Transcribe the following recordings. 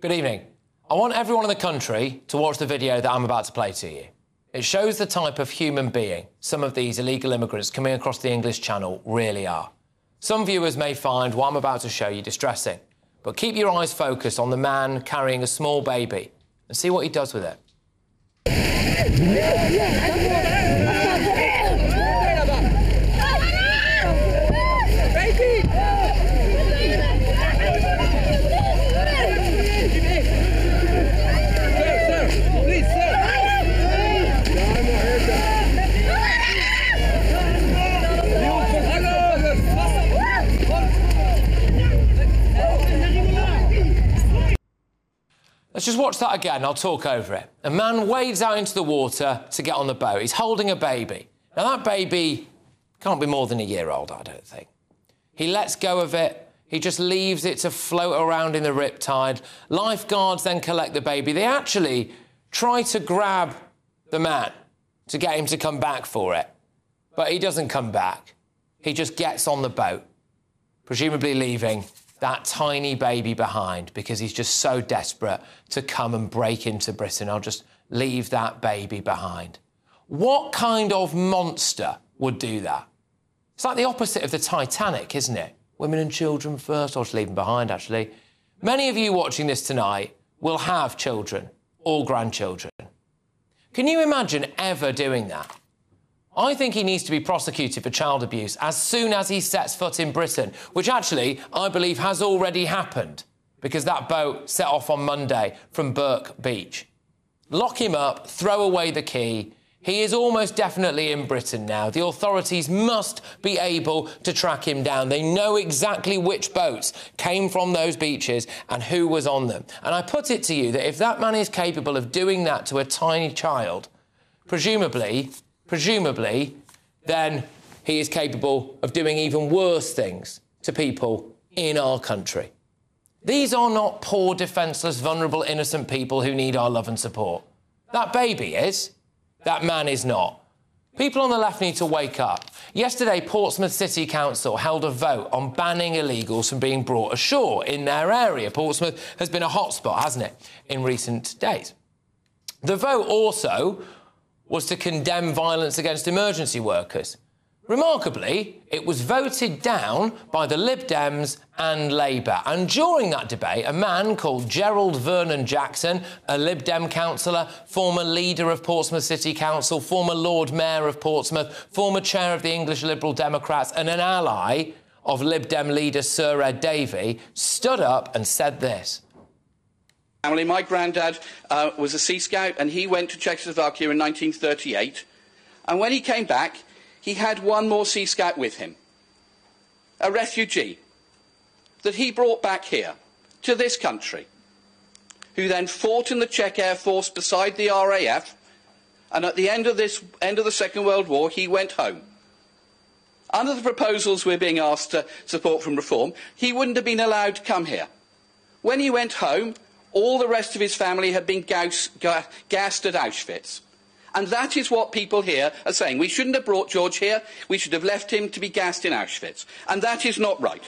Good evening. I want everyone in the country to watch the video that I'm about to play to you. It shows the type of human being some of these illegal immigrants coming across the English Channel really are. Some viewers may find what I'm about to show you distressing, but keep your eyes focused on the man carrying a small baby and see what he does with it. Let's just watch that again, I'll talk over it. A man wades out into the water to get on the boat. He's holding a baby. Now, that baby can't be more than a year old, I don't think. He lets go of it. He just leaves it to float around in the riptide. Lifeguards then collect the baby. They actually try to grab the man to get him to come back for it. But he doesn't come back. He just gets on the boat, presumably leaving that tiny baby behind because he's just so desperate to come and break into Britain. I'll just leave that baby behind. What kind of monster would do that? It's like the opposite of the Titanic, isn't it? Women and children first. I'll just leave them behind, actually. Many of you watching this tonight will have children or grandchildren. Can you imagine ever doing that? I think he needs to be prosecuted for child abuse as soon as he sets foot in Britain, which actually, I believe, has already happened because that boat set off on Monday from Burke Beach. Lock him up, throw away the key. He is almost definitely in Britain now. The authorities must be able to track him down. They know exactly which boats came from those beaches and who was on them. And I put it to you that if that man is capable of doing that to a tiny child, presumably, then he is capable of doing even worse things to people in our country. These are not poor, defenceless, vulnerable, innocent people who need our love and support. That baby is. That man is not. People on the left need to wake up. Yesterday, Portsmouth City Council held a vote on banning illegals from being brought ashore in their area. Portsmouth has been a hotspot, hasn't it, in recent days. The vote also was to condemn violence against emergency workers. Remarkably, it was voted down by the Lib Dems and Labour. And during that debate, a man called Gerald Vernon Jackson, a Lib Dem councillor, former leader of Portsmouth City Council, former Lord Mayor of Portsmouth, former chair of the English Liberal Democrats and an ally of Lib Dem leader Sir Ed Davey, stood up and said this. My granddad was a Sea Scout and he went to Czechoslovakia in 1938. And when he came back, he had one more Sea Scout with him, a refugee that he brought back here to this country, who then fought in the Czech Air Force beside the RAF. And at the end of the Second World War, he went home. Under the proposals we're being asked to support from Reform, he wouldn't have been allowed to come here. When he went home, all the rest of his family had been gassed at Auschwitz. And that is what people here are saying. We shouldn't have brought George here. We should have left him to be gassed in Auschwitz. And that is not right.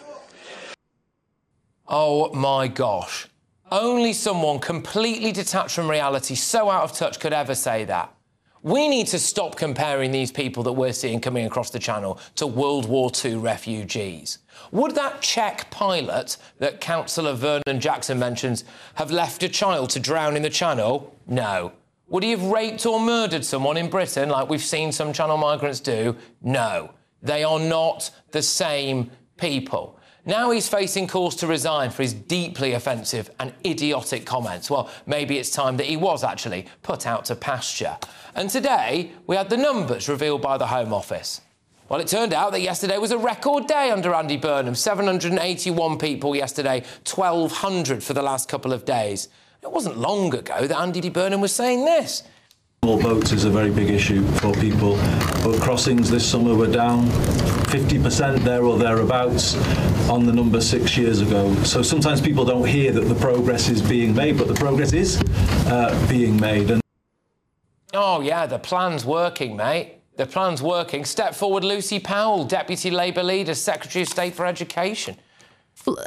Oh, my gosh. Only someone completely detached from reality, so out of touch, could ever say that. We need to stop comparing these people that we're seeing coming across the channel to World War II refugees. Would that Czech pilot that Councillor Vernon Jackson mentions have left a child to drown in the channel? No. Would he have raped or murdered someone in Britain like we've seen some channel migrants do? No. They are not the same people. Now he's facing calls to resign for his deeply offensive and idiotic comments. Well, maybe it's time that he was actually put out to pasture. And today, we had the numbers revealed by the Home Office. Well, it turned out that yesterday was a record day under Andy Burnham. 781 people yesterday, 1,200 for the last couple of days. It wasn't long ago that Andy Burnham was saying this. Small boats is a very big issue for people. Boat crossings this summer were down 50% there or thereabouts on the number 6 years ago. So sometimes people don't hear that the progress is being made, but the progress is being made. Oh, yeah, the plan's working, mate. The plan's working. Step forward, Lucy Powell, Deputy Labour Leader, Secretary of State for Education.